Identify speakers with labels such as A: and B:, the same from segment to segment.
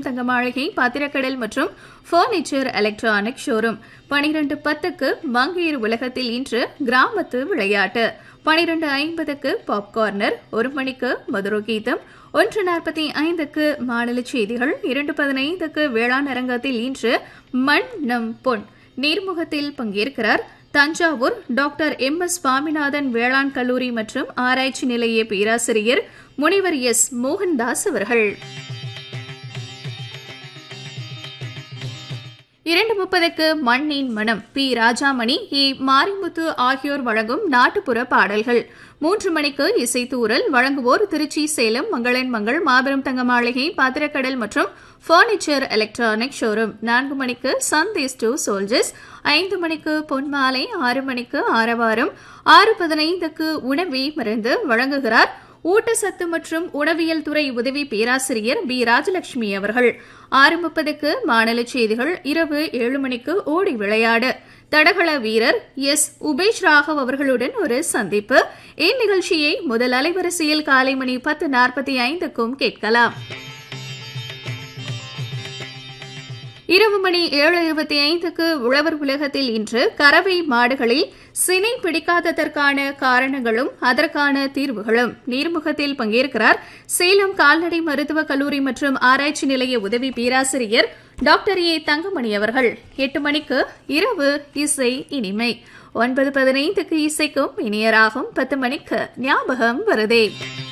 A: தங்க மாளிகை, பாத்திரக்கடல் மற்றும் பர்னிச்சர் எலக்ட்ரானிக் ஷோரூம். 12:10க்கு மங்கையர் உலகத்தில் இன்று கிராமத்து விளையாட்டு. 12:50க்கு பாப்கார்னர். 1 மணிக்கு மதுரை கீதம். 1:45க்கு மாநில செய்திகள். 2:15க்கு வேளாண் அரங்கத்தில் இன்று மண் நம் பொன் நீர்முகத்தில் பங்கேற்கிறார் தஞ்சாவூர் டாக்டர் MS சுவாமிநாதன் வேளாண் கல்லூரி மற்றும் ஆராய்ச்சி நிலைய பேராசிரியர் முனைவர் S மோகன்தாஸ் அவர்கள். 2:30க்கு மண்ணின் மனம். P ராஜாமணி, E மாரிமுத்து ஆகியோர் வழங்கும் நாட்டுப்புற பாடல்கள். 3 மணிக்கு இசைத்தூரல். வழங்குவோர் திருச்சி சேலம் மங்களன் மங்கள் மாபெரும் தங்க மாளிகை, பாத்திரக்கடல் மற்றும் பர்னிச்சர் எலக்ட்ரானிக் ஷோரூம். 4 மணிக்கு சந்தேஸ் டு சோல்ஜர்ஸ். 5 மணிக்கு பொன்மாலை. 6 மணிக்கு ஆரவாரம். 6:15க்கு உணவே மருந்து. வழங்குகிறார் ஊட்டச்சத்து மற்றும் உணவியல் துறை உதவி பேராசிரியர் B ராஜலட்சுமி அவர்கள். 6:30க்கு மாநில செய்திகள். இரவு 7 மணிக்கு ஓடி விளையாடு. தடகள வீரர் S உபேஷ் ராகவ் அவர்களுடன் ஒரு சந்திப்பு. இந்நிகழ்ச்சியை முதல் அலைவரிசையில் காலை மணி 10:45க்கும் கேட்கலாம். இரவு மணி 7:25க்கு உழவர் உலகத்தில் இன்று கறவை மாடுகளில் சினை பிடிக்காததற்கான காரணங்களும் அதற்கான தீர்வுகளும். நீர்முகத்தில் பங்கேற்கிறார் சேலம் கால்நடை மருத்துவக் கல்லூரி மற்றும் ஆராய்ச்சி நிலைய உதவி பேராசிரியர் டாக்டர் A தங்கமணி அவர்கள். 8 மணிக்கு இரவு இசை இனிமை. 9:15க்கு இசைக்கும் இனியராகும். 10 மணிக்கு ஞாபகம் வருதே.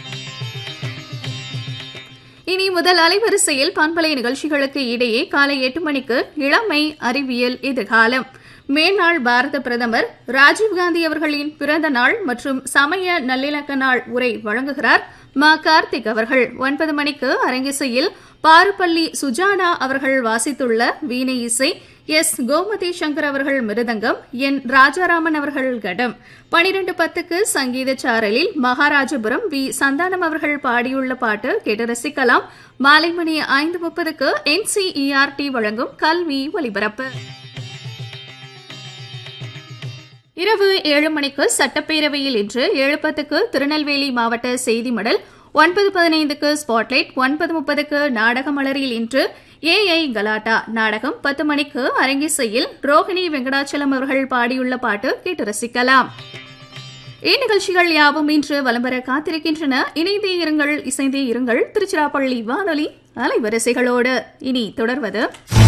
A: இனி முதல் அலைவரிசையில் பண்பலை நிகழ்ச்சிகளுக்கு இடையே காலை 8 மணிக்கு இளமை அறிவியல் எதிர்காலம். மேனாள் பாரத பிரதமர் ராஜீவ்காந்தி அவர்களின் பிறந்த நாள் மற்றும் சமய நல்லிணக்க நாள் உரை வழங்குகிறார் மா கார்த்திக் அவர்கள். 9 மணிக்கு அரங்கிசையில் பாருப்பள்ளி சுஜானா அவர்கள் வாசித்துள்ள வீணை இசை. S கோமதி சங்கர் அவர்கள் மிருதங்கம். N ராஜாராமன் அவர்கள் கடம். 12:10க்கு சங்கீத சாரலில் மகாராஜபுரம் V சந்தானம் அவர்கள் பாடியுள்ள பாட்டு கேட்டு ரசிக்கலாம். மாலை மணி 5:30க்கு NCERT வழங்கும் கல்வி ஒலிபரப்பு. இரவு 7 மணிக்கு சட்டப்பேரவையில் இன்று. 7:10க்கு திருநெல்வேலி மாவட்ட செய்தி மடல். 9:15க்கு ஸ்பாட்லைட். 9:30க்கு நாடக மலரில் இன்று AI கலாட்டா நாடகம். 10 மணிக்கு அரங்கிசையில் ரோஹிணி வெங்கடாச்சலம் அவர்கள் பாடியுள்ள பாட்டு கேட்டு ரசிக்கலாம். இந்நிகழ்ச்சிகள் யாவும் இன்று வலம்பெற காத்திருக்கின்றன. இணைந்தே இருங்கள், இசைந்தே இருங்கள். திருச்சிராப்பள்ளி வானொலி அலைவரிசைகளோடு. இனி தொடர்வது